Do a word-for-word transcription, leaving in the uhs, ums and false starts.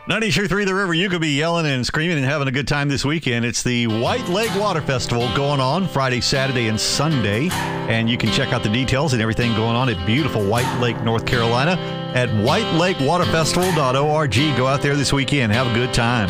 ninety-two point three The River, you could be yelling and screaming and having a good time this weekend. It's the White Lake Water Festival going on Friday, Saturday, and Sunday. And you can check out the details and everything going on at beautiful White Lake, North Carolina at white lake water festival dot org. Go out there this weekend. Have a good time.